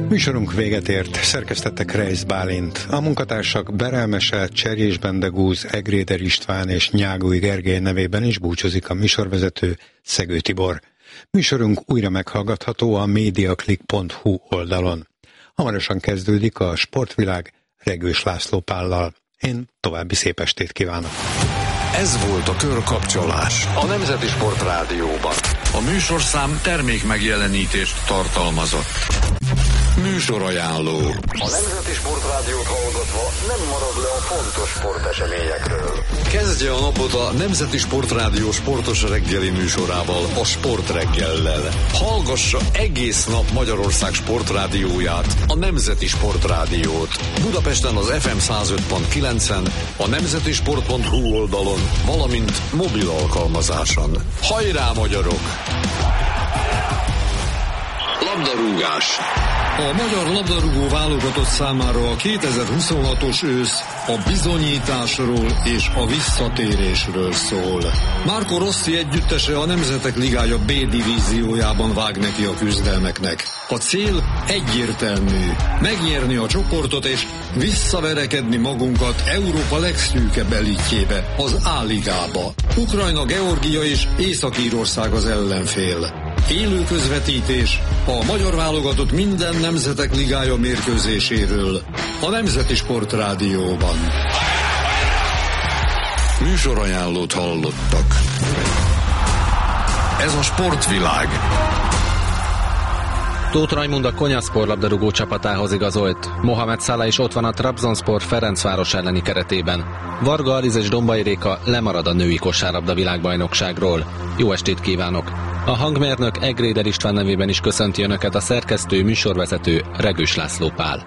Műsorunk véget ért, szerkesztette Kreisz Bálint. A munkatársak Berelmese, Cserjés Bendegúz, Egréder István és Nyágúj Gergely nevében is búcsúzik a műsorvezető, Szegő Tibor. Műsorunk újra meghallgatható a mediaclick.hu oldalon. Hamarosan kezdődik a Sportvilág Regős László Pállal. Én további szép estét kívánok. Ez volt a Körkapcsolás a Nemzeti Sport Rádióban. A műsorszám termék megjelenítést tartalmazott. Műsorajánló. A Nemzeti Sport Rádiót hallgatva nem marad le a fontos sporteseményekről. Kezdje a napot a Nemzeti Sport Rádió sportos reggeli műsorával, a Sport Reggellel. Hallgassa egész nap Magyarország sportrádióját, a Nemzeti Sport Rádiót. Budapesten az FM 105.9-en, a nemzetisport.hu oldalon, valamint mobil alkalmazáson. Hajrá, magyarok! Labdarúgás. A magyar labdarúgó válogatott számára a 2026-os ősz a bizonyításról és a visszatérésről szól. Marco Rossi együttese a Nemzetek Ligája B divíziójában vág neki a küzdelmeknek. A cél egyértelmű: megnyerni a csoportot és visszaverekedni magunkat Európa legszűkebb elitjébe, az A-ligába. Ukrajna, Georgia és Észak-Írország az ellenfél. Élő közvetítés a magyar válogatott minden Nemzetek Ligája mérkőzéséről a Nemzeti Sport Rádióban. Műsorajánlót hallottak. Ez a Sportvilág. Tóth Rajmund a Konyaspor labdarúgó csapatához igazolt. Mohamed Salah is ott van a Trabzonspor Ferencváros elleni keretében. Varga Aliz és Dombai Réka lemarad a női kosárlabda világbajnokságról. Jó estét kívánok! A hangmérnök Egréder István nevében is köszönti Önöket a szerkesztő, műsorvezető Regős László Pál.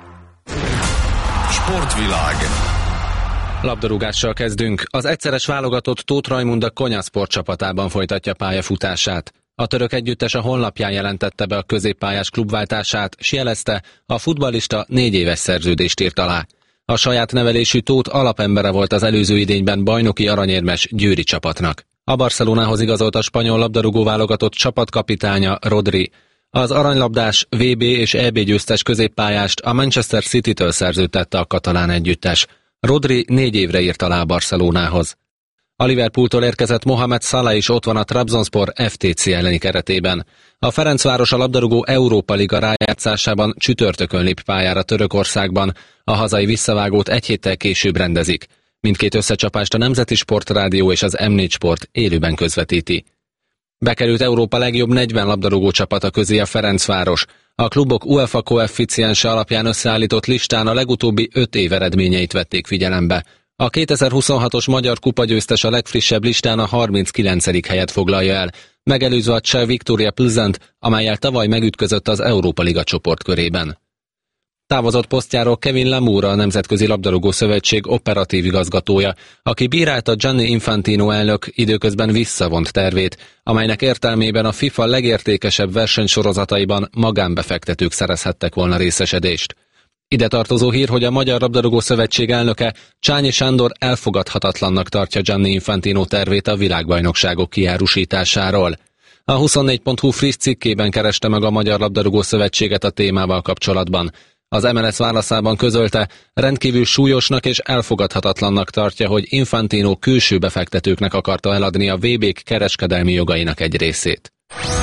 Sportvilág. Labdarúgással kezdünk. Az egyszeres válogatott Tóth Rajmund a Konyaspor csapatában folytatja pályafutását. A török együttes a honlapján jelentette be a középpályás klubváltását, s jelezte, a futballista 4 éves szerződést írt alá. A saját nevelésű Tóth alapembere volt az előző idényben bajnoki aranyérmes győri csapatnak. A Barcelonához igazolt a spanyol labdarúgó válogatott csapatkapitánya Rodri. Az aranylabdás, VB és EB győztes középpályást a Manchester City-től szerződtette a katalán együttes. Rodri 4 évre írt alá a Barcelonához. A Liverpooltól érkezett Mohamed Salah is ott van a Trabzonspor FTC elleni keretében. A Ferencváros a labdarúgó Európa Liga rájátszásában csütörtökön lép pályára Törökországban. A hazai visszavágót 1 héttel később rendezik. Mindkét összecsapást a Nemzeti Sport Rádió és az M4 Sport élőben közvetíti. Bekerült Európa legjobb 40 labdarúgó csapata közé a Ferencváros. A klubok UEFA koefficiense alapján összeállított listán a legutóbbi 5 év eredményeit vették figyelembe. A 2026-os Magyar Kupa győztes a legfrissebb listán a 39. helyet foglalja el, megelőzve a cseh Viktoria Plzent, amellyel tavaly megütközött az Európa Liga csoportkörében. Távozott posztjáról Kevin Lamour, a Nemzetközi Labdarúgó Szövetség operatív igazgatója, aki bírálta Gianni Infantino elnök időközben visszavont tervét, amelynek értelmében a FIFA legértékesebb versenysorozataiban magánbefektetők szerezhettek volna részesedést. Ide tartozó hír, hogy a Magyar Labdarúgó Szövetség elnöke, Csányi Sándor elfogadhatatlannak tartja Gianni Infantino tervét a világbajnokságok kiárusításáról. A 24.hu friss cikkében kereste meg a Magyar Labdarúgó Szövetséget a témával kapcsolatban. Az MLS válaszában közölte, rendkívül súlyosnak és elfogadhatatlannak tartja, hogy Infantino külső befektetőknek akarta eladni a VB-k kereskedelmi jogainak egy részét.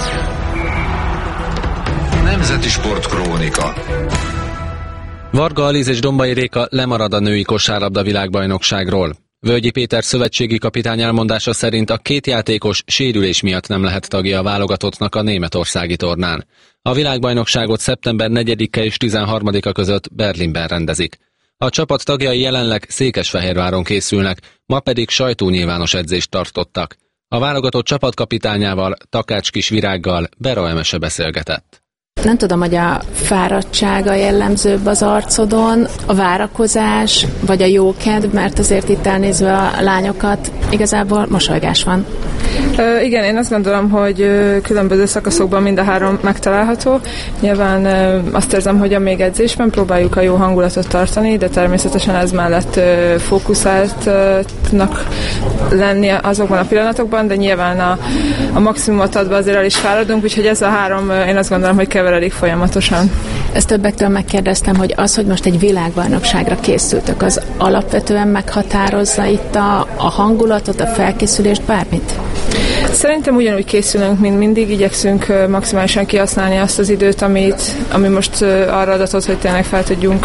Nemzeti Sport Krónika. Varga Aliz és Dombai Réka lemarad a női kosárlabda világbajnokságról. Völgyi Péter szövetségi kapitány elmondása szerint a 2 játékos sérülés miatt nem lehet tagja a válogatottnak a németországi tornán. A világbajnokságot szeptember 4-e és 13-a között Berlinben rendezik. A csapat tagjai jelenleg Székesfehérváron készülnek, ma pedig sajtónyilvános edzést tartottak. A válogatott csapatkapitányával, Takács Kis Virággal Bera Emese beszélgetett. Nem tudom, hogy a fáradtsága jellemzőbb az arcodon, a várakozás, vagy a jókedv, mert azért itt elnézve a lányokat igazából mosolygás van. Igen, én azt gondolom, hogy különböző szakaszokban mind a 3 megtalálható. Nyilván azt érzem, hogy a még edzésben próbáljuk a jó hangulatot tartani, de természetesen ez mellett fókuszáltnak lenni azokban a pillanatokban, de nyilván a maximumot adva azért el is fáradunk, úgyhogy ez a 3, én azt gondolom, hogy keveredik folyamatosan. Ezt többektől megkérdeztem, hogy az, hogy most egy világbajnokságra készültök, az alapvetően meghatározza itt a hangulatot, a felkészülést, bármit? Szerintem ugyanúgy készülünk, mint mindig, igyekszünk maximálisan kihasználni azt az időt, ami most arra adatot, hogy tényleg fel tudjunk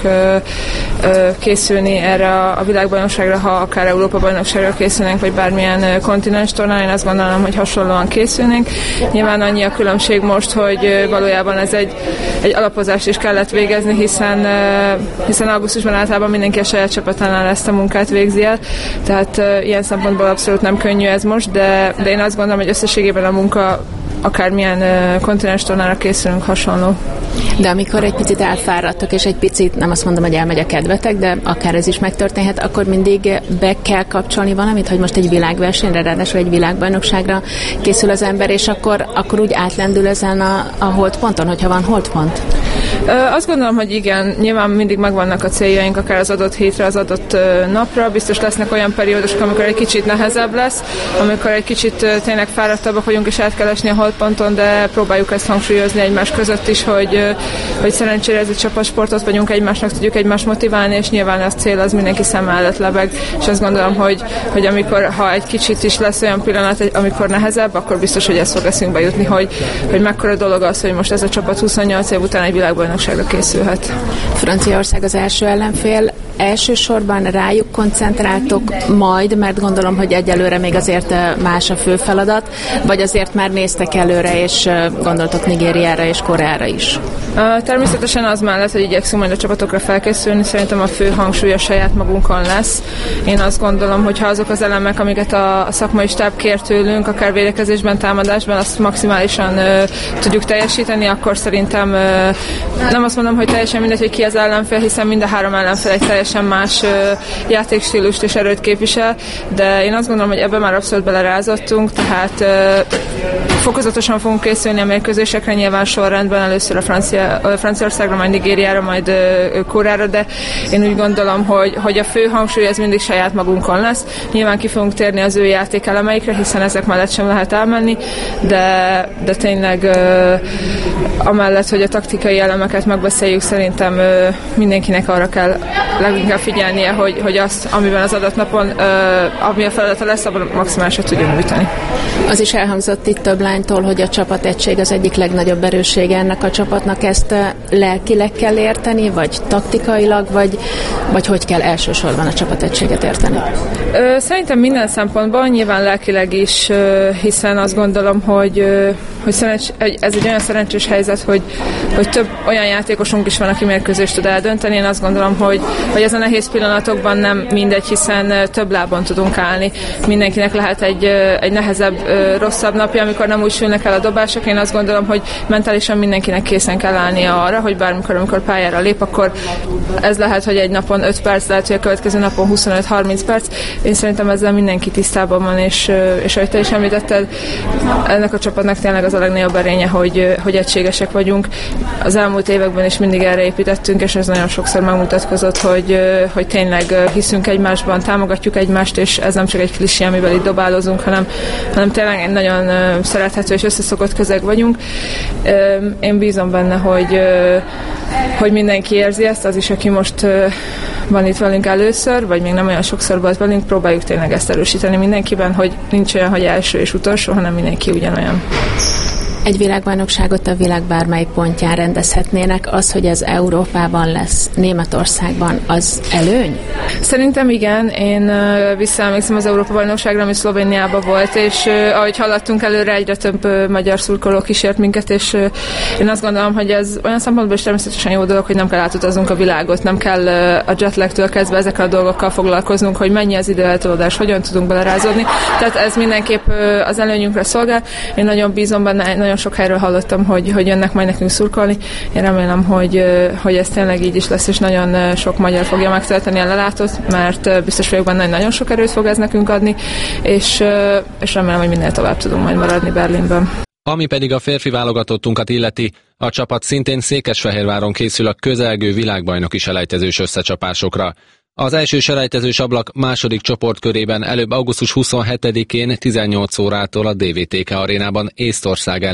készülni erre a világbajnokságra, ha akár Európa-bajnokságra készülnénk, vagy bármilyen kontinens tornán, én azt gondolom, hogy hasonlóan készülnénk. Nyilván annyi a különbség most, hogy valójában ez egy alapozást is kellett végezni, hiszen augusztusban általában mindenki a saját csapatánál ezt a munkát végzi el, tehát ilyen szempontból abszolút nem könnyű ez most, de én azt gondolom, hogy összességében a munka akármilyen kontinens tornára készülünk, hasonló. De amikor egy picit elfáradtok, és egy picit, nem azt mondom, hogy elmegy a kedvetek, de akár ez is megtörténhet, akkor mindig be kell kapcsolni valamit, hogy most egy világversenyre, ráadásul egy világbajnokságra készül az ember, és akkor úgy átlendül ezen a holdponton, hogyha van holdpont? Azt gondolom, hogy igen, nyilván mindig megvannak a céljaink, akár az adott hétre, az adott napra. Biztos lesznek olyan periódusok, amikor egy kicsit nehezebb lesz, amikor egy kicsit tényleg fáradtabbak vagyunk, és át kell esni a holdponton, de próbáljuk ezt hangsúlyozni egymás között is, hogy szerencsére ez egy csapatsportot vagyunk, egymásnak tudjuk egymást motiválni, és nyilván az cél az mindenki szem előtt lebeg, és azt gondolom, hogy amikor, ha egy kicsit is lesz olyan pillanat, amikor nehezebb, akkor biztos, hogy ez fog eszünkbe jutni, hogy mekkora dolog az, hogy most ez a csapat 28 év után egy világbajnokságra készülhet. Franciaország az első ellenfél. Elsősorban rájuk koncentráltok majd, mert gondolom, hogy egyelőre még azért más a fő feladat, vagy azért már néztek előre, és gondoltok Nigériára és Koreára is? Természetesen az mellett, hogy igyekszünk majd a csapatokra felkészülni, szerintem a fő hangsúly a saját magunkon lesz. Én azt gondolom, hogy ha azok az elemek, amiket a szakmai stáb kér tőlünk, akár védekezésben, támadásban, azt maximálisan tudjuk teljesíteni, akkor szerintem nem azt mondom, hogy teljesen mindegy, hogy ki az ellenfél, hiszen mind a három ellenfél egy teljesen más játékstílust és erőt képvisel, de én azt gondolom, hogy ebben már abszolút belerázottunk, tehát fokozatosan fogunk készülni a mérkőzésekre, nyilván sorrendben először a Franciaországra, majd Nigériára, majd Koreára, de én úgy gondolom, hogy a fő hangsúly ez mindig saját magunkon lesz. Nyilván ki fogunk térni az ő játékelemeikre, hiszen ezek mellett sem lehet elmenni, de tényleg amellett, hogy a taktikai elemeket megbeszéljük, szerintem mindenkinek arra kell leginkább figyelnie, hogy azt, amiben az adott napon, ami a feladata lesz, abban maximálisra tudjon nyújtani. Az is elhangzott itt több lánytól, hogy a csapategység az egyik legnagyobb erőssége ennek a csapatnak. Ezt lelkileg kell érteni, vagy taktikailag, vagy hogy kell elsősorban a csapategységet érteni? Szerintem minden szempontból, nyilván lelkileg is, hiszen azt gondolom, hogy ez egy olyan szerencsés helyzet, hogy több olyan játékosunk is van, aki mérkőzést tud eldönteni. Én azt gondolom, hogy ez a nehéz pillanatokban nem mindegy, hiszen több lábon tudunk állni. Mindenkinek lehet egy nehezebb, rosszabb napja, amikor nem úgy sülnek el a dobások. Én azt gondolom, hogy mentálisan mindenkinek készen kell állnia arra, hogy bármikor, amikor pályára lép, akkor ez lehet, hogy egy napon 5 perc, lehet, hogy a következő napon 25-30 perc. Én szerintem ezzel mindenki tisztában van, és ahogy te is említetted, ennek a csapatnak tényleg az a legnagyobb erénye, hogy egységesek vagyunk. Az elmúlt években is mindig erre építettünk, és ez nagyon sokszor megmutatkozott, hogy tényleg hiszünk egymásban, támogatjuk egymást, és ez nem csak egy klisé, amivel itt dobálozunk, hanem tényleg egy nagyon szerethető és összeszokott közeg vagyunk. Én bízom benne, hogy mindenki érzi ezt, az is, aki most van itt velünk először, vagy még nem olyan sokszor volt velünk, próbáljuk tényleg ezt erősíteni mindenkiben, hogy nincs olyan, hogy első és utolsó, hanem mindenki ugyanolyan. Egy világbajnokságot a világ bármelyik pontján rendezhetnének, az, hogy ez Európában lesz, Németországban, az előny? Szerintem igen. Én visszaemlékszem az Európa-bajnokságra, ami Szlovéniában volt, és ahogy haladtunk előre, egyre több magyar szurkoló kísért minket, és én azt gondolom, hogy ez olyan szempontból is természetesen jó dolog, hogy nem kell átutaznunk a világot, nem kell a jetlagtől kezdve ezekkel a dolgokkal foglalkoznunk, hogy mennyi az időeltolódás, hogyan tudunk belerázódni. Tehát ez mindenképp az előnyünkre szolgál. Én nagyon bízom benne, nagyon sok helyről hallottam, hogy jönnek majd nekünk szurkolni. Én remélem, hogy ez tényleg így is lesz, és nagyon sok magyar fogja megtölteni a lelátót, mert biztos vagyok benne, hogy nagyon sok erőt fog ez nekünk adni, és remélem, hogy minél tovább tudunk majd maradni Berlinben. Ami pedig a férfi válogatottunkat illeti, a csapat szintén Székesfehérváron készül a közelgő világbajnoki selejtezős összecsapásokra. Az első selejtezős ablak második csoportkörében előbb augusztus 27-én 18 órától a DVTK arénában Észtország ellen,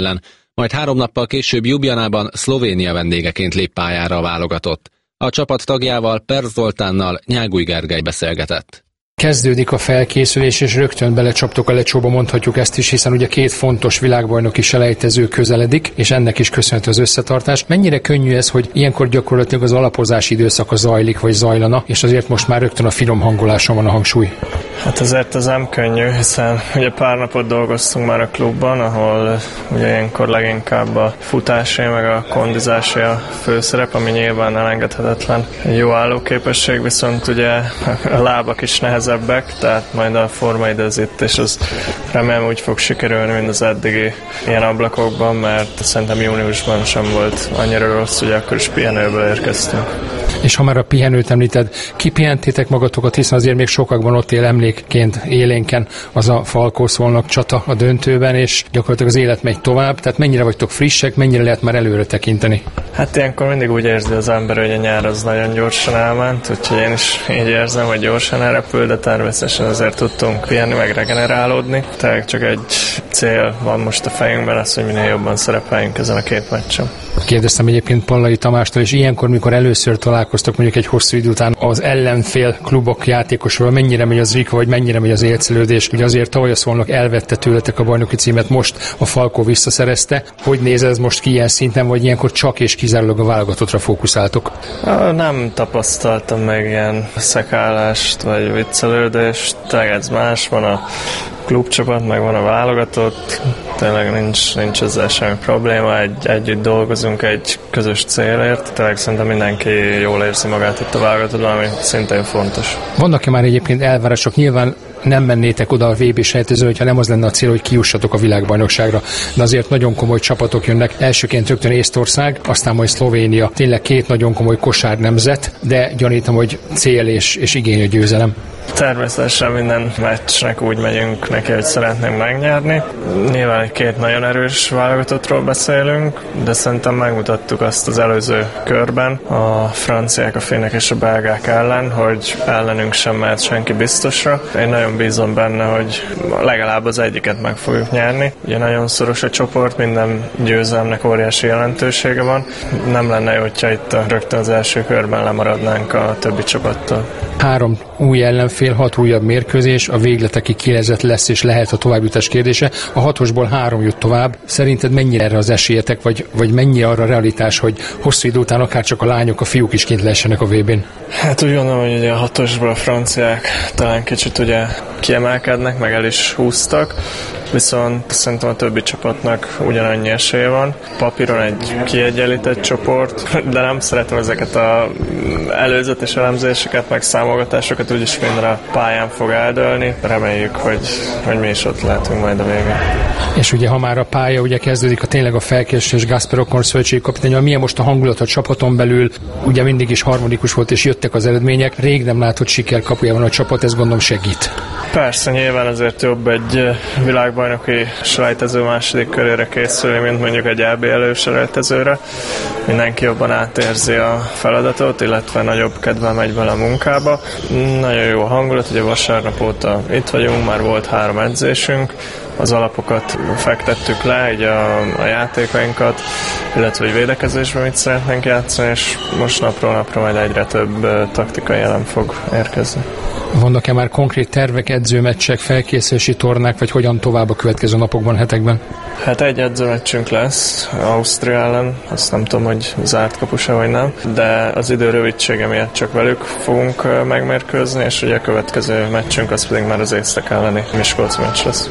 Majd 3 nappal később Ljubljanában Szlovénia vendégeként lép pályára a válogatott. A csapat tagjával, Perc Zoltánnal Nyáguly Gergely beszélgetett. Kezdődik a felkészülés, és rögtön belecsaptok a lecsóba, mondhatjuk ezt is, hiszen ugye 2 fontos világbajnoki selejtező közeledik, és ennek is köszönhető az összetartás. Mennyire könnyű ez, hogy ilyenkor gyakorlatilag az alapozási időszaka zajlik, vagy zajlana, és azért most már rögtön a finom hangoláson van a hangsúly? Hát azért ez nem könnyű, hiszen ugye pár napot dolgoztunk már a klubban, ahol ugye ilyenkor leginkább a futásé, meg a kondizásé a főszerep, ami nyilván elengedhetetlen. Egy jó állóképesség, viszont ugye a lábak is nehezebbek, tehát majd a formaidőzítés az remélem úgy fog sikerülni, mint az eddigi ilyen ablakokban, mert szerintem júniusban sem volt annyira rossz, ugye akkor is pihenőből érkeztünk. És ha már a pihenőt említed, kipihentétek magatokat, hiszen azért még sokakban ott él emlékként élénken az a Falkó-Szolnok csata a döntőben, és gyakorlatilag az élet megy tovább, tehát mennyire vagytok frissek, mennyire lehet már előre tekinteni? Hát ilyenkor mindig úgy érzi az ember, hogy a nyár az nagyon gyorsan elment, úgyhogy én is így érzem, hogy gyorsan elrepül, de természetesen azért tudtunk pihenni, meg regenerálódni. Tehát csak egy cél van most a fejünkben, az, hogy minél jobban szerepeljünk ezen a 2 meccsen. Kérdeztem egyébként Pallai Tamástól, és ilyenkor, mikor először találkoztak mondjuk egy hosszú idő után az ellenfél klubok játékosról, mennyire megy az rika, vagy mennyire megy az élcelődés? Ugye azért tavaly a Szolnok elvette tőletek a bajnoki címet, most a Falkó visszaszerezte. Hogy néz ez most ki ilyen szinten, vagy ilyenkor csak és kizárólag a válogatottra fókuszáltok? Nem tapasztaltam meg ilyen szekálást, vagy viccelődést, tényleg ez más, van a klubcsapat, meg van a válogatott, tényleg nincs ezzel semmi probléma, együtt dolgozunk egy közös célért, tényleg szerintem mindenki jól érzi magát itt a válogatottban, ami szintén fontos. Vannak-e már egyébként elvárások? Nyilván nem mennétek oda a VB-selejtezőre, hogyha nem az lenne a cél, hogy kijussatok a világbajnokságra. De azért nagyon komoly csapatok jönnek. Elsőként rögtön Észtország, aztán majd Szlovénia. Tényleg 2 nagyon komoly kosárnemzet, de gyanítom, hogy cél és igény a győzelem. Természetesen minden meccsnek úgy megyünk neki, hogy szeretnénk megnyerni. Nyilván egy 2 nagyon erős válogatottról beszélünk, de szerintem megmutattuk azt az előző körben a franciák, a finnek és a belgák ellen, hogy ellenünk sem mehet senki biztosra. Én nagyon bízom benne, hogy legalább az egyiket meg fogjuk nyerni. Ugye nagyon szoros a csoport, minden győzelmnek óriási jelentősége van. Nem lenne jó, hogyha itt rögtön az első körben lemaradnánk a többi csapattól. 3 új ellenfél, 6 újabb mérkőzés, a végletekig kielezett lesz és lehet a továbbjutás kérdése. A 6-osból 3 jut tovább. Szerinted mennyire erre az esélyetek, vagy mennyi arra a realitás, hogy hosszú idő után akár csak a lányok, a fiúk is kint lehessenek a VB-n? Hát úgy gondolom, hogy ugye a 6-osból a franciák talán kicsit ugye kiemelkednek, meg el is húztak, viszont szerintem a többi csapatnak ugyanannyi esélye van. Papíron egy kiegyenlített csoport, de nem szeretem ezeket az előzetes elemzéseket, meg számolgatásokat, úgyis minden a pályán fog eldőlni. Reméljük, hogy mi is ott lehetünk majd a végén. És ugye, ha már a pálya ugye kezdődik, tényleg a felkészülés, Gáspár Okon szövetségi kapitány, milyen most a hangulat a csapaton belül, ugye mindig is harmonikus volt, és jöttek az eredmények. Rég nem látott siker kapujában a csapat, ez gondolom segít. Persze, nyilván azért jobb egy világbajnoki selejtező második körére készülni, mint mondjuk egy EB előselejtezőre. Mindenki jobban átérzi a feladatot, illetve nagyobb kedvel megy bele a munkába. Nagyon jó a hangulat, ugye vasárnap óta itt vagyunk, már volt 3 edzésünk, az alapokat fektettük le, így a játékainkat, illetve hogy védekezésben mit szeretnénk játszani, és most napról napra majd egyre több taktikai elem fog érkezni. Vannak-e már konkrét tervek, edzőmeccsek, felkészülési tornák, vagy hogyan tovább a következő napokban, hetekben? Hát egy edzőmeccsünk lesz Ausztria ellen, azt nem tudom, hogy zárt kapusa vagy nem, de az idő rövidsége miatt csak velük fogunk megmérkőzni, és ugye a következő meccsünk az pedig már az Észtek elleni Miskolci meccs lesz.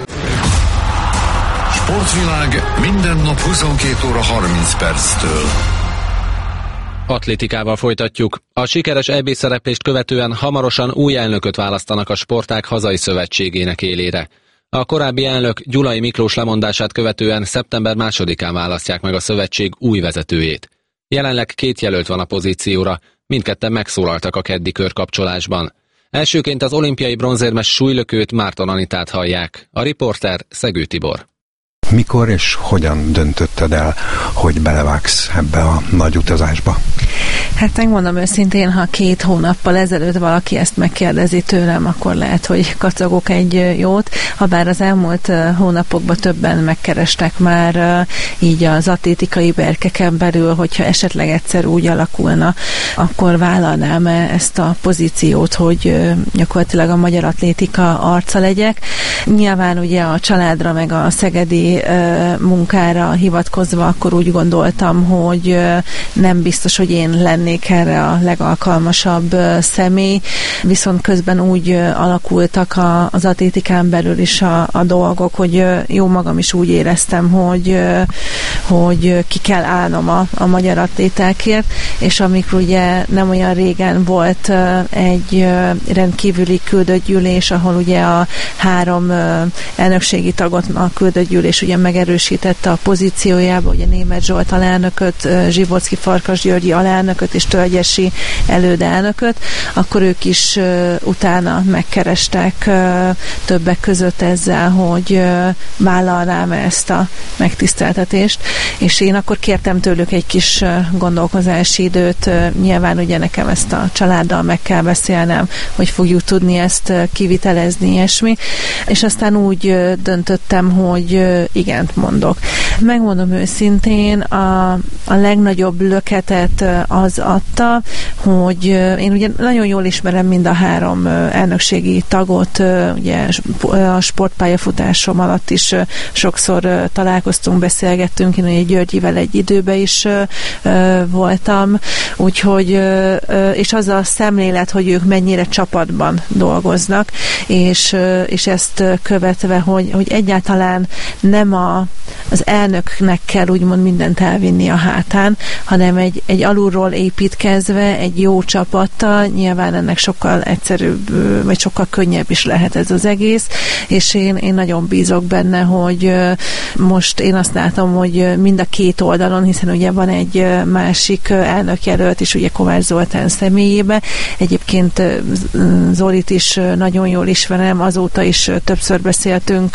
Sportvilág minden nap 22 óra 30 perctől. Atlétikával folytatjuk. A sikeres EB szereplést követően hamarosan új elnököt választanak a sportág hazai szövetségének élére. A korábbi elnök Gyulai Miklós lemondását követően szeptember 2-án választják meg a szövetség új vezetőjét. Jelenleg 2 jelölt van a pozícióra, mindketten megszólaltak a keddi körkapcsolásban. Elsőként az olimpiai bronzérmes súlylökőt, Márton Anitát hallják. A riporter Szegő Tibor. Mikor és hogyan döntötted el, hogy belevágsz ebbe a nagy utazásba? Hát megmondom őszintén, ha 2 hónappal ezelőtt valaki ezt megkérdezi tőlem, akkor lehet, hogy kacagok egy jót. Habár az elmúlt hónapokban többen megkerestek már így az atlétikai berkeken belül, hogyha esetleg egyszer úgy alakulna, akkor vállalnám ezt a pozíciót, hogy gyakorlatilag a magyar atlétika arca legyek. Nyilván ugye a családra meg a szegedi munkára hivatkozva akkor úgy gondoltam, hogy nem biztos, hogy én lennék erre a legalkalmasabb személy, viszont közben úgy alakultak az atlétikán belül is a dolgok, hogy jó magam is úgy éreztem, hogy ki kell állnom a magyar atlétákért, és amikor ugye nem olyan régen volt egy rendkívüli küldöttgyűlés, ahol ugye a 3 elnökségi tagot a küldöttgyűlés ugye megerősítette a pozíciójába, ugye Németh Zsolt alelnököt, Zsivocki Farkas Györgyi alelnököt és Tölgyesi elődelnököt, akkor ők is utána megkerestek többek között ezzel, hogy vállalnám ezt a megtiszteltetést, és én akkor kértem tőlük egy kis gondolkozási időt, nyilván ugye nekem ezt a családdal meg kell beszélnem, hogy fogjuk tudni ezt kivitelezni, ilyesmi, és aztán úgy döntöttem, hogy igent mondok. Megmondom őszintén, a legnagyobb löketet az adta, hogy én ugye nagyon jól ismerem mind a 3 elnökségi tagot, ugye a sportpályafutásom alatt is sokszor találkoztunk, beszélgettünk, én ugye Györgyivel egy időben is voltam, úgyhogy és az a szemlélet, hogy ők mennyire csapatban dolgoznak, és ezt követve, hogy egyáltalán nem az elnöknek kell úgymond mindent elvinni a hátán, hanem egy alulról építkezve, egy jó csapattal, nyilván ennek sokkal egyszerűbb, vagy sokkal könnyebb is lehet ez az egész, és én nagyon bízok benne, hogy most én azt látom, hogy mind a 2 oldalon, hiszen ugye van egy másik elnökjelölt is, ugye Kovács Zoltán személyébe. Egyébként Zolit is nagyon jól ismerem, azóta is többször beszéltünk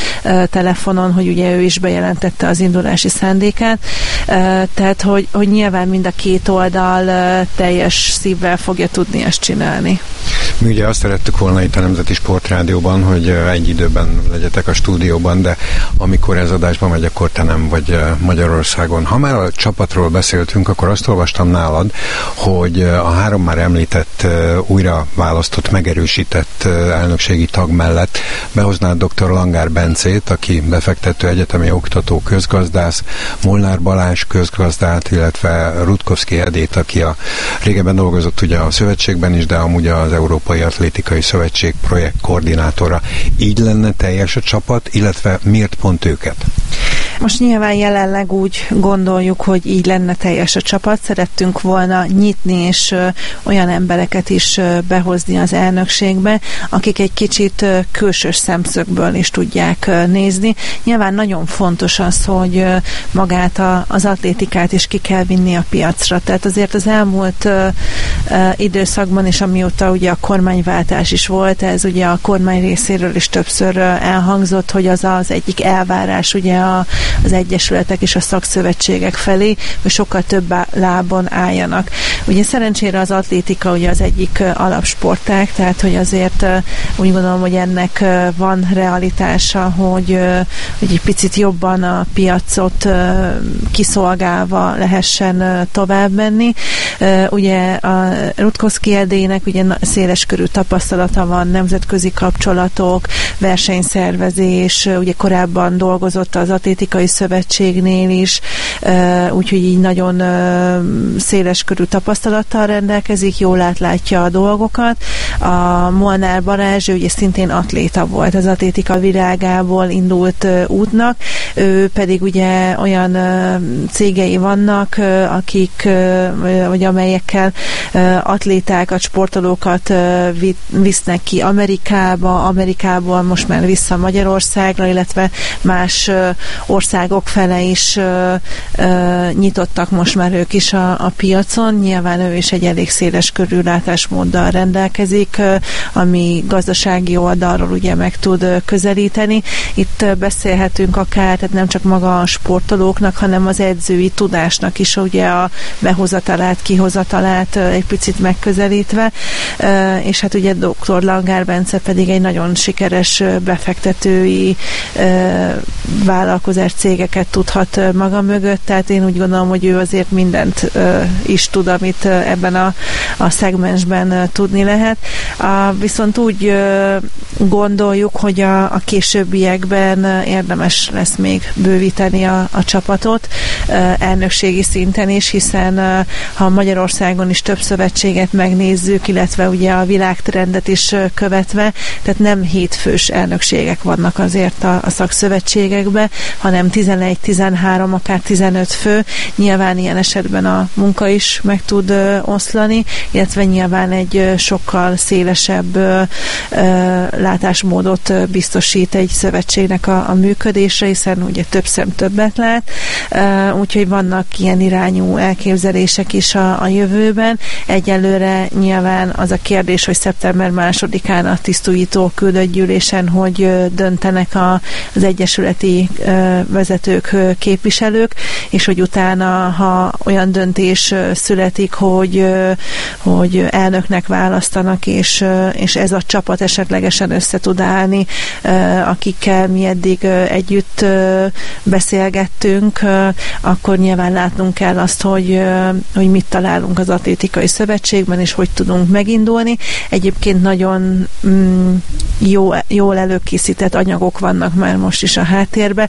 telefonon, hogy ugye ő is bejelentette az indulási szándékát. Tehát, hogy nyilván mind a 2 oldal teljes szívvel fogja tudni ezt csinálni. Mi ugye azt szerettük volna itt a Nemzeti Sportrádióban, hogy egy időben legyetek a stúdióban, de amikor ez adásba megy, akkor te nem vagy Magyarországon. Ha már a csapatról beszéltünk, akkor azt olvastam nálad, hogy a 3 már említett, újra választott, megerősített elnökségi tag mellett behoznád dr. Langár Bencét, aki befektető, egyetemi oktató, közgazdász, Molnár Balázs közgazdát, illetve Rutkowski Edét, aki régebben dolgozott ugye a szövetségben is, de amúgy az Európai Atlétikai Szövetség projekt koordinátora. Így lenne teljes a csapat, illetve miért pont őket? Most nyilván jelenleg úgy gondoljuk, hogy így lenne teljes a csapat. Szerettünk volna nyitni, és olyan embereket is behozni az elnökségbe, akik egy kicsit külsős szemszögből is tudják nézni. Nyilván nagyon fontos az, hogy magát az atlétikát is ki kell vinni a piacra. Tehát azért az elmúlt időszakban, és amióta ugye a kormányváltás is volt, ez ugye a kormány részéről is többször elhangzott, hogy az egyik elvárás ugye az egyesületek és a szakszövetségek felé, hogy sokkal több lábon álljanak. Ugye szerencsére az atlétika ugye az egyik alapsportág, tehát hogy azért úgy gondolom, hogy ennek van realitása, hogy egy picit jobban a piacot kiszolgálva lehessen tovább menni. Ugye a Rutkowski Edének ugye széleskörű tapasztalata van, nemzetközi kapcsolatok, versenyszervezés, ugye korábban dolgozott az Atlétikai Szövetségnél is, úgyhogy így nagyon széleskörű tapasztalattal rendelkezik, jól átlátja a dolgokat. A Molnár Balázs, ugye szintén atléta volt, az atlétika világából indult útnak, ő pedig ugye olyan cégei vannak, akik, vagy amelyekkel atlétákat, sportolókat visznek ki Amerikába, Amerikából most már vissza Magyarországra, illetve más országokba országok fele is nyitottak most már ők is a piacon. Nyilván ő is egy elég széles körű látásmóddal rendelkezik, ami gazdasági oldalról ugye meg tud közelíteni. Itt beszélhetünk akár, tehát nem csak maga a sportolóknak, hanem az edzői tudásnak is ugye a behozatalát, kihozatalát egy picit megközelítve, és hát ugye dr. Langár Bence pedig egy nagyon sikeres befektetői vállalkozás cégeket tudhat maga mögött, tehát én úgy gondolom, hogy ő azért mindent is tud, amit ebben a szegmensben tudni lehet. Viszont úgy gondoljuk, hogy a későbbiekben érdemes lesz még bővíteni a csapatot elnökségi szinten is, hiszen ha Magyarországon is több szövetséget megnézzük, illetve ugye a világtrendet is követve, tehát nem 7 fős elnökségek vannak azért a szakszövetségekben, hanem 11, 13, akár 15 fő. Nyilván ilyen esetben a munka is meg tud oszlani, illetve nyilván egy sokkal szélesebb látásmódot biztosít egy szövetségnek a működésre, hiszen ugye több szem többet lát, úgyhogy vannak ilyen irányú elképzelések is a jövőben. Egyelőre nyilván az a kérdés, hogy szeptember 2-án a tisztújító küldött gyűlésen, hogy döntenek az egyesületi vezetők, képviselők, és hogy utána, ha olyan döntés születik, hogy elnöknek választanak, és ez a csapat esetlegesen össze tud állni, akikkel mi eddig együtt beszélgettünk, akkor nyilván látnunk kell azt, hogy mit találunk az atlétikai szövetségben, és hogy tudunk megindulni. Egyébként nagyon jól előkészített anyagok vannak már most is a háttérben.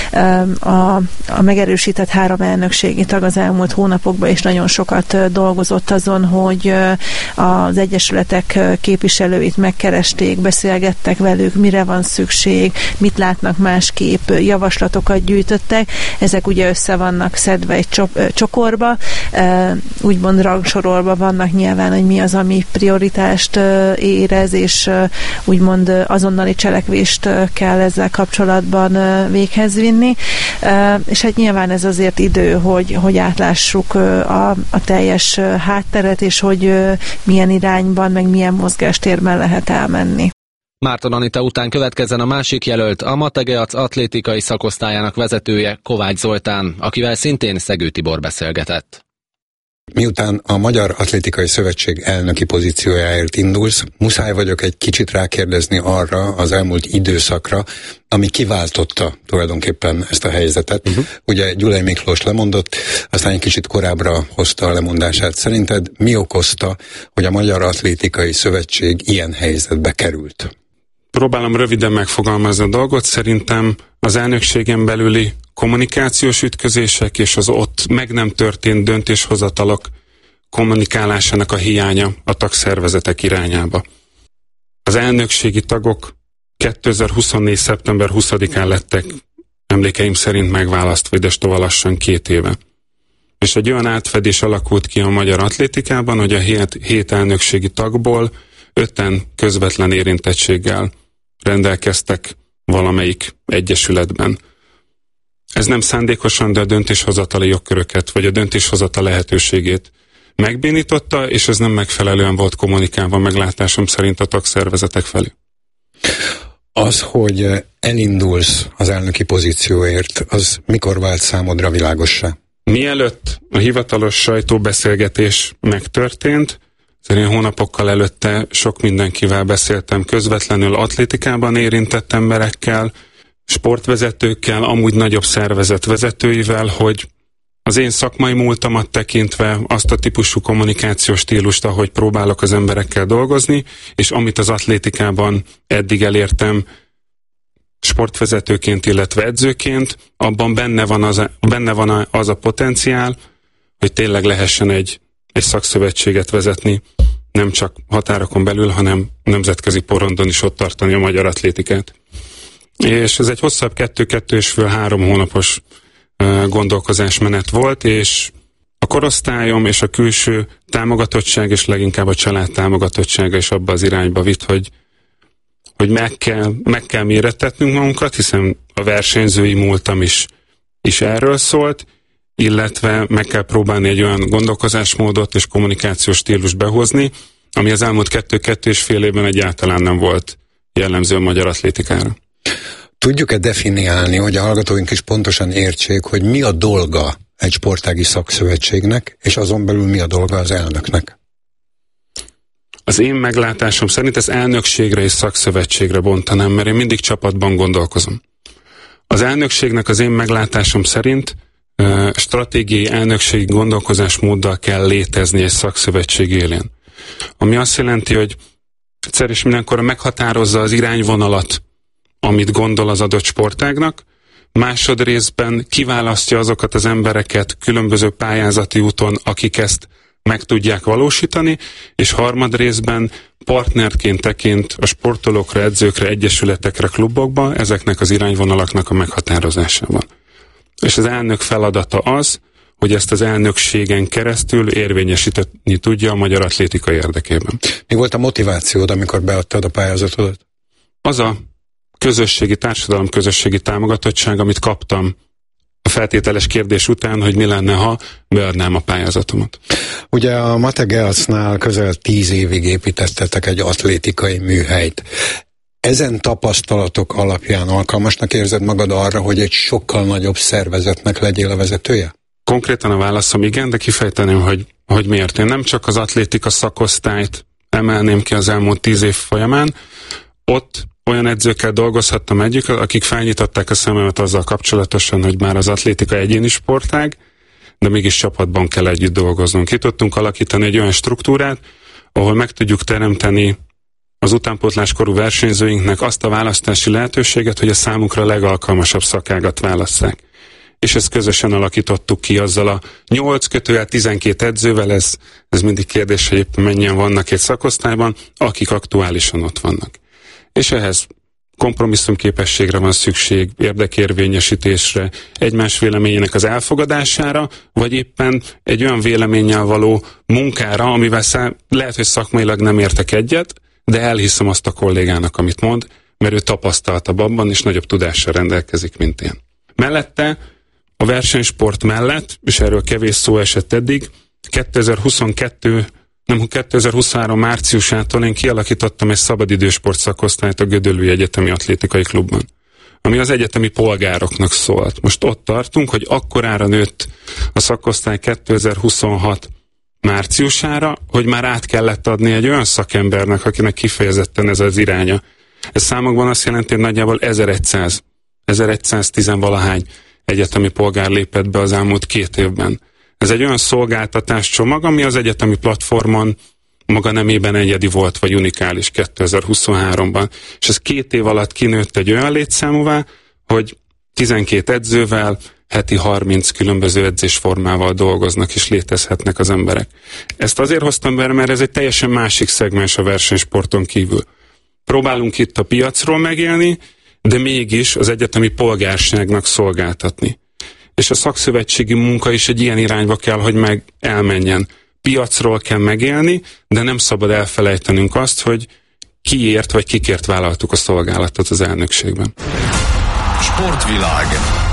A megerősített 3 elnökségi tag az elmúlt hónapokban is nagyon sokat dolgozott azon, hogy az egyesületek képviselőit megkeresték, beszélgettek velük, mire van szükség, mit látnak másképp, javaslatokat gyűjtöttek. Ezek ugye össze vannak szedve egy csokorba, úgymond rangsorolva vannak nyilván, hogy mi az, ami prioritást érez, és úgymond azonnali cselekvést kell ezzel kapcsolatban véghez vinni. És hát nyilván ez azért idő, hogy átlássuk a teljes hátteret, és hogy milyen irányban, meg milyen mozgástérben lehet elmenni. Márton Anita után következzen a másik jelölt, a Mategeac atlétikai szakosztályának vezetője, Kovács Zoltán, akivel szintén Szegő Tibor beszélgetett. Miután a Magyar Atlétikai Szövetség elnöki pozíciójáért indulsz, muszáj vagyok egy kicsit rákérdezni arra az elmúlt időszakra, ami kiváltotta tulajdonképpen ezt a helyzetet. Ugye Gyulai Miklós lemondott, aztán egy kicsit korábbra hozta a lemondását. Szerinted mi okozta, hogy a Magyar Atlétikai Szövetség ilyen helyzetbe került? Próbálom röviden megfogalmazni a dolgot. Szerintem az elnökségen belüli kommunikációs ütközések és az ott meg nem történt döntéshozatalok kommunikálásának a hiánya a tagszervezetek irányába. Az elnökségi tagok 2024. szeptember 20-án lettek emlékeim szerint megválasztva, idestova lassan 2 éve. És egy olyan átfedés alakult ki a magyar atlétikában, hogy a 7 elnökségi tagból 5-en közvetlen érintettséggel rendelkeztek valamelyik egyesületben. Ez nem szándékosan, de a döntéshozatali jogköröket, vagy a döntéshozatal lehetőségét megbénította, és ez nem megfelelően volt kommunikálva meglátásom szerint a tagszervezetek felé. Az, hogy elindulsz az elnöki pozícióért, az mikor vált számodra világossá? Mielőtt a hivatalos sajtóbeszélgetés megtörtént, szerint hónapokkal előtte sok mindenkivel beszéltem, közvetlenül atlétikában érintett emberekkel, sportvezetőkkel, amúgy nagyobb szervezet vezetőivel, hogy az én szakmai múltamat tekintve azt a típusú kommunikációs stílust, ahogy próbálok az emberekkel dolgozni, és amit az atlétikában eddig elértem sportvezetőként, illetve edzőként, abban benne van az a potenciál, hogy tényleg lehessen egy szakszövetséget vezetni, nem csak határokon belül, hanem nemzetközi porondon is ott tartani a magyar atlétikát. És ez egy hosszabb 2-2,5-3 hónapos gondolkozásmenet volt, és a korosztályom és a külső támogatottság, és leginkább a család támogatottsága is abba az irányba vitt, hogy meg kell mérettetnünk magunkat, hiszen a versenyzői múltam is is erről szólt, illetve meg kell próbálni egy olyan gondolkozásmódot és kommunikációs stílus behozni, ami az elmúlt 2-2,5 évben egyáltalán nem volt jellemző a magyar atlétikára. Tudjuk-e definiálni, hogy a hallgatóink is pontosan értsék, hogy mi a dolga egy sportági szakszövetségnek, és azon belül mi a dolga az elnöknek? Az én meglátásom szerint ez elnökségre és szakszövetségre bontanám, mert én mindig csapatban gondolkozom. Az elnökségnek az én meglátásom szerint stratégiai elnökségi gondolkozásmóddal kell létezni egy szakszövetség élén. Ami azt jelenti, hogy egyszer és mindenkorra meghatározza az irányvonalat, amit gondol az adott sportágnak, másodrészben kiválasztja azokat az embereket különböző pályázati úton, akik ezt meg tudják valósítani, és harmadrészben partnerként tekint a sportolókra, edzőkre, egyesületekre, klubokba ezeknek az irányvonalaknak a meghatározásában. És az elnök feladata az, hogy ezt az elnökségen keresztül érvényesíteni tudja a magyar atlétika érdekében. Mi volt a motivációd, amikor beadtad a pályázatodat? Az a társadalom közösségi támogatottság, amit kaptam a feltételes kérdés után, hogy mi lenne, ha beadnám a pályázatomat. Ugye a Mate Gelsznál közel 10 évig építettetek egy atlétikai műhelyt. Ezen tapasztalatok alapján alkalmasnak érzed magad arra, hogy egy sokkal nagyobb szervezetnek legyél a vezetője? Konkrétan a válaszom igen, de kifejteném, hogy miért. Én nem csak az atlétika szakosztályt emelném ki az elmúlt 10 év folyamán, ott olyan edzőkkel dolgozhattam együtt, akik felnyitották a szememet azzal kapcsolatosan, hogy már az atlétika egyéni sportág, de mégis csapatban kell együtt dolgoznunk. Ki tudtunk alakítani egy olyan struktúrát, ahol meg tudjuk teremteni az utánpótláskorú versenyzőinknek azt a választási lehetőséget, hogy a számukra legalkalmasabb szakágat válasszák. És ezt közösen alakítottuk ki azzal a 8-12 edzővel, ez mindig kérdés, hogy éppen mennyien vannak egy szakosztályban, akik aktuálisan ott vannak. És ehhez kompromisszumképességre van szükség, érdekérvényesítésre, egymás véleményének az elfogadására, vagy éppen egy olyan véleménnyel való munkára, amivel lehet, hogy szakmailag nem értek egyet, de elhiszem azt a kollégának, amit mond, mert ő tapasztaltabb abban, és nagyobb tudással rendelkezik, mint én. Mellette, a versenysport mellett, és erről kevés szó esett eddig, 2023 márciusától én kialakítottam egy szabadidősport szakosztályt a Gödöllői Egyetemi Atlétikai Klubban, ami az egyetemi polgároknak szólt. Most ott tartunk, hogy akkorára nőtt a szakosztály 2026 márciusára, hogy már át kellett adni egy olyan szakembernek, akinek kifejezetten ez az iránya. Ez számokban azt jelenti, hogy nagyjából 1110-valahány egyetemi polgár lépett be az elmúlt 2 évben. Ez egy olyan szolgáltatáscsomag, ami az egyetemi platformon maga nemében egyedi volt, vagy unikális 2023-ban. És ez 2 év alatt kinőtt egy olyan létszámúvá, hogy 12 edzővel, heti 30 különböző edzésformával dolgoznak és létezhetnek az emberek. Ezt azért hoztam be, mert ez egy teljesen másik szegmens a versenysporton kívül. Próbálunk itt a piacról megélni, de mégis az egyetemi polgárságnak szolgáltatni. És a szakszövetségi munka is egy ilyen irányba kell, hogy elmenjen. Piacról kell megélni, de nem szabad elfelejtenünk azt, hogy kiért vagy kikért vállaltuk a szolgálatot az elnökségben. Sportvilág.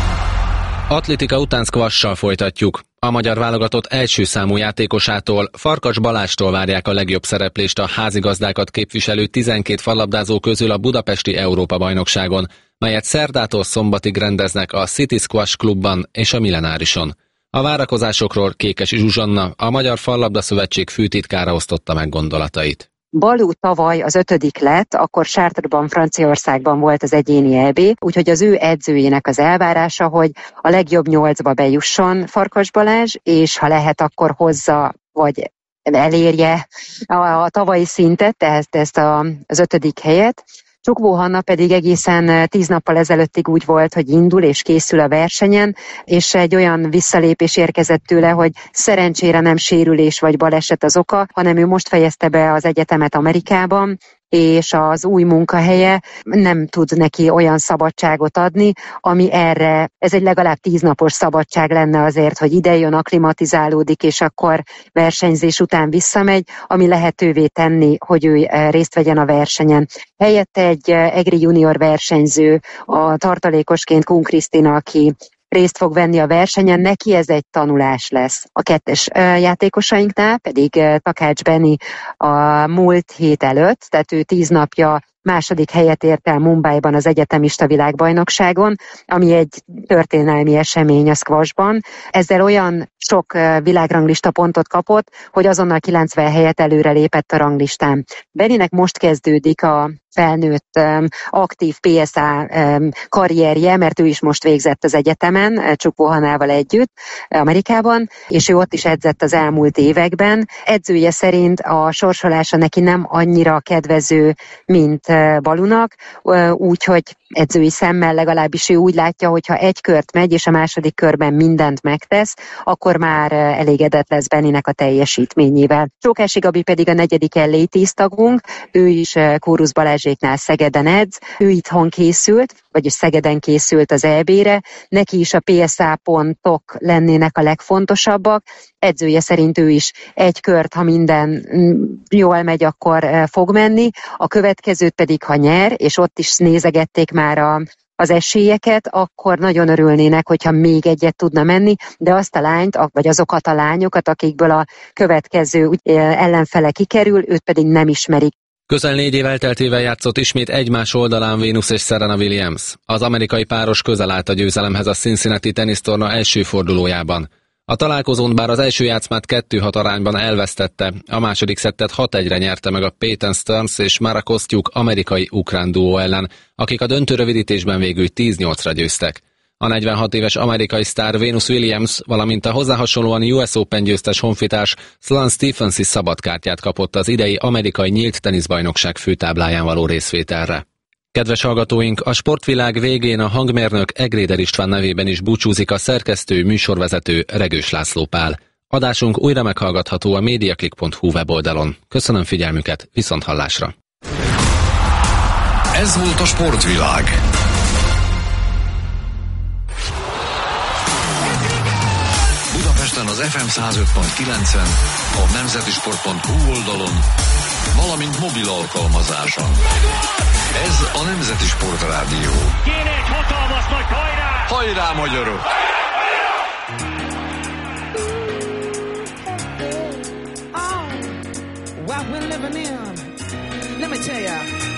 Atlétika után squash-sal folytatjuk. A magyar válogatott első számú játékosától, Farkas Balástól várják a legjobb szereplést a házigazdákat képviselő 12 fallabdázó közül a budapesti Európa-bajnokságon, melyet szerdától szombatig rendeznek a City Squash Klubban és a Millenárison. A várakozásokról Kékesi Zsuzsanna, a Magyar Fallabda Szövetség főtitkára osztotta meg gondolatait. Balú tavaly az 5. lett, akkor Chartres-ban, Franciaországban volt az egyéni EB, úgyhogy az ő edzőjének az elvárása, hogy a legjobb 8-ba bejusson Farkas Balázs, és ha lehet, akkor hozza, vagy elérje a tavalyi szintet, tehát ezt az 5. helyet. Csokbó Hanna pedig egészen 10 nappal ezelőttig úgy volt, hogy indul és készül a versenyen, és egy olyan visszalépés érkezett tőle, hogy szerencsére nem sérülés vagy baleset az oka, hanem ő most fejezte be az egyetemet Amerikában, és az új munkahelye nem tud neki olyan szabadságot adni, ami erre, ez egy legalább 10 napos szabadság lenne azért, hogy idejön, akklimatizálódik, és akkor versenyzés után visszamegy, ami lehetővé tenni, hogy ő részt vegyen a versenyen. Helyette egy EGRI junior versenyző, a tartalékosként Kun Krisztina, aki részt fog venni a versenyen, neki ez egy tanulás lesz. A kettes játékosainknál pedig Takács Benni a múlt hét előtt, tehát ő 10 napja második helyet ért el Mumbaiban az egyetemista világbajnokságon, ami egy történelmi esemény a squashban. Ezzel olyan sok világranglista pontot kapott, hogy azonnal 90 helyet előre lépett a ranglistán. Benninek most kezdődik a felnőtt aktív PSA karrierje, mert ő is most végzett az egyetemen, Csukó Hannával együtt Amerikában, és ő ott is edzett az elmúlt években. Edzője szerint a sorsolása neki nem annyira kedvező, mint Balunak, úgyhogy edzői szemmel legalábbis ő úgy látja, hogy ha egy kört megy, és a második körben mindent megtesz, akkor már elégedett lesz Benninek a teljesítményével. Csókási Gabi pedig a 4. LA10 tagunk, ő is Kórusz Balázséknál Szegeden edz, ő itthon készült, vagyis Szegeden készült az EB-re, neki is a PSA pontok lennének a legfontosabbak, edzője szerint ő is egy kört, ha minden jól megy, akkor fog menni, a következőt pedig, ha nyer, és ott is nézegették már az esélyeket, akkor nagyon örülnének, hogyha még egyet tudna menni, de azt a lányt, vagy azokat a lányokat, akikből a következő ellenfele kikerül, őt pedig nem ismerik. Közel 4 év elteltével játszott ismét egymás oldalán Venus és Serena Williams. Az amerikai páros közel állt a győzelemhez a Cincinnati tenisztorna első fordulójában. A találkozón bár az első játszmát 2-6 arányban elvesztette, a második szettet 6-1-re nyerte meg a Peyton Stearns és Mara Kostyuk amerikai-ukrán duó ellen, akik a döntő rövidítésben végül 10-8-ra győztek. A 46 éves amerikai sztár Venus Williams, valamint a hozzá hasonlóan US Open győztes honfitárs Sloane Stephens is szabadkártyát kapott az idei amerikai nyílt teniszbajnokság főtábláján való részvételre. Kedves hallgatóink, a sportvilág végén a hangmérnök Egréder István nevében is búcsúzik a szerkesztő, műsorvezető Regős László Pál. Adásunk újra meghallgatható a mediaclick.hu weboldalon. Köszönöm figyelmüket, viszonthallásra! Ez volt a sportvilág. Budapesten az FM 105.9-en, a nemzetisport.hu oldalon, valamint mobil alkalmazáson. Ez a Nemzeti Sportrádió. Kéne egy hatalmas nagy hajrá! Hajrá, magyarok! Oh, what we're living in. Let me tell ya.